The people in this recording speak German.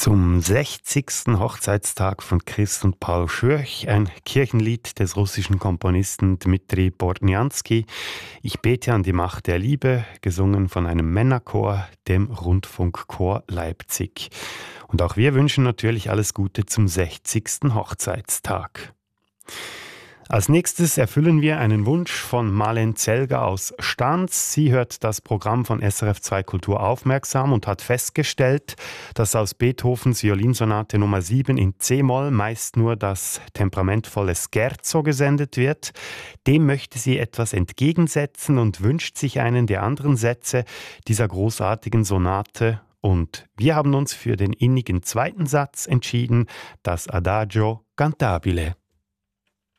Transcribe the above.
Zum 60. Hochzeitstag von Chris und Paul Schürch, ein Kirchenlied des russischen Komponisten Dmitri Bortniansky. Ich bete an die Macht der Liebe, gesungen von einem Männerchor, dem Rundfunkchor Leipzig. Und auch wir wünschen natürlich alles Gute zum 60. Hochzeitstag. Als nächstes erfüllen wir einen Wunsch von Marlen Zelger aus Stans. Sie hört das Programm von SRF 2 Kultur aufmerksam und hat festgestellt, dass aus Beethovens Violinsonate Nummer 7 in C-Moll meist nur das temperamentvolle Scherzo gesendet wird. Dem möchte sie etwas entgegensetzen und wünscht sich einen der anderen Sätze dieser großartigen Sonate. Und wir haben uns für den innigen zweiten Satz entschieden, das Adagio cantabile.